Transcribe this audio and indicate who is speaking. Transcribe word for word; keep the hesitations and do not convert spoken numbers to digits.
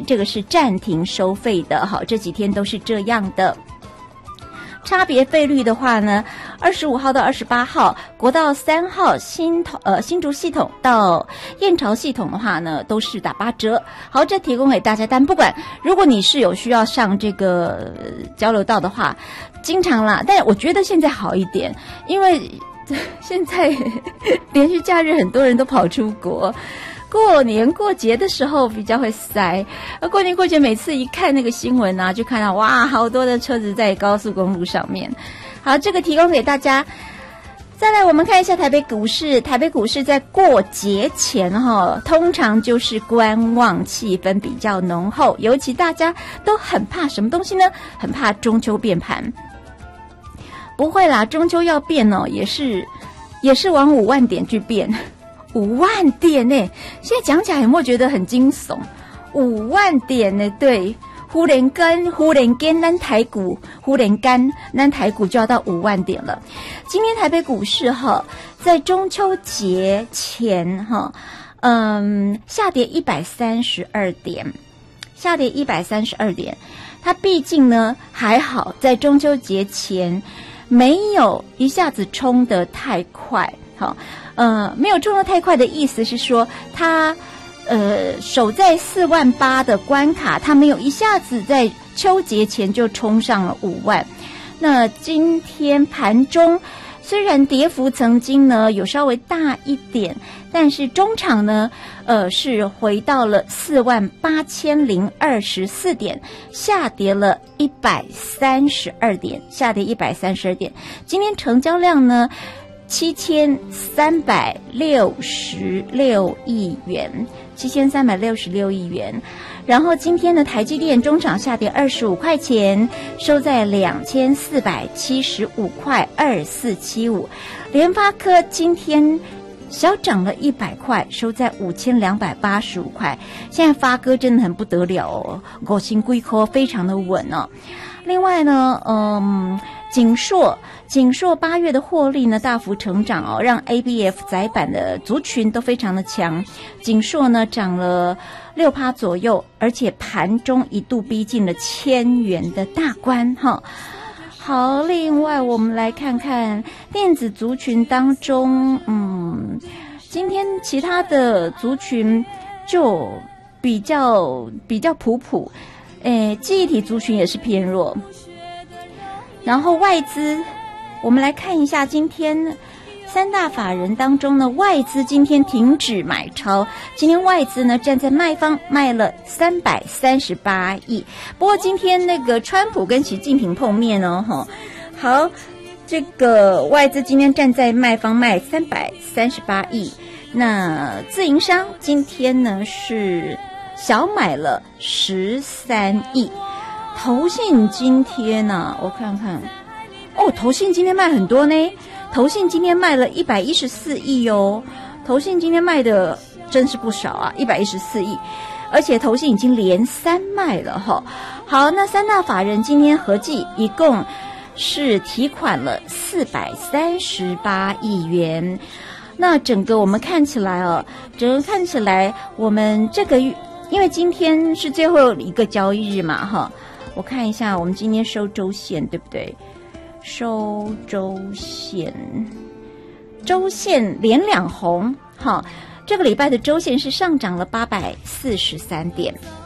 Speaker 1: 这个是暂停收费的，好，这几天都是这样的。差别费率的话呢，二十五号到二十八号，国道三号新呃新竹系统到燕巢系统的话呢，都是打八折。好，这提供给大家。但不管如果你是有需要上这个、呃、交流道的话，经常啦，但我觉得现在好一点，因为现在连续假日很多人都跑出国。过年过节的时候比较会塞，而过年过节每次一看那个新闻啊，就看到哇，好多的车子在高速公路上面。好，这个提供给大家。再来我们看一下台北股市，台北股市在过节前哈，通常就是观望气氛比较浓厚，尤其大家都很怕什么东西呢？很怕中秋变盘。不会啦，中秋要变哦，也是也是往五万点去变。五万点呢，现在讲起来有没有觉得很惊悚？五万点呢，对，忽然间，忽然间，咱台股，忽然间，咱台股就要到五万点了。今天台北股市哈，在中秋节前哈，嗯，下跌一百三十二点，下跌一百三十二点。它毕竟呢还好，在中秋节前没有一下子冲得太快，好。呃，没有冲得太快的意思是说，它呃守在四万八的关卡，它没有一下子在秋节前就冲上了五万。那今天盘中虽然跌幅曾经呢有稍微大一点，但是中场呢呃是回到了四万八千零二十四点，下跌了一百三十二点，下跌一百三十二点。今天成交量呢七千三百六十六亿元，七千三百六十六亿元。然后今天的台积电中场下跌二十五块钱，收在两千四百七十五块二四七五。联发科今天小涨了一百块，收在五千两百八十五块。现在发哥真的很不得了哦，五千几块非常的稳哦。另外呢，嗯，景硕。景硕八月的获利呢大幅成长哦，让 A B F 载板的族群都非常的强。景硕呢涨了六趴左右，而且盘中一度逼近了千元的大关哈。好，另外我们来看看电子族群当中，嗯，今天其他的族群就比较比较普普，诶，记忆体族群也是偏弱。然后外资。我们来看一下今天三大法人当中呢，外资今天停止买超，今天外资呢站在卖方卖了三百三十八亿。不过今天那个川普跟习近平碰面哦，哈，好，这个外资今天站在卖方卖三百三十八亿。那自营商今天呢是小买了十三亿，投信今天呢、啊，我看看。哦，投信今天卖很多呢，投信今天卖了一百一十四亿哦，投信今天卖的真是不少啊，一百一十四亿，而且投信已经连三卖了哈。好，那三大法人今天合计一共是提款了四百三十八亿元。那整个我们看起来哦，整个看起来我们这个月，因为今天是最后一个交易日嘛哈，我看一下我们今天收周线对不对？收周线，周线连两红，好，这个礼拜的周线是上涨了八百四十三点。